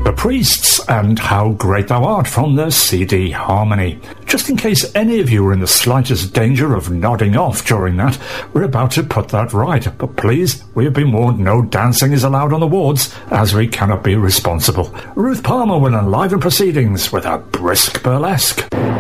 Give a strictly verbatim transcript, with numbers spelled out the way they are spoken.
The Priests and How Great Thou Art from the C D Harmony. Just in case any of you are in the slightest danger of nodding off during that, we're about to put that right. But please, we have been warned no dancing is allowed on the wards, as we cannot be responsible. Ruth Palmer will enliven proceedings with a brisk burlesque.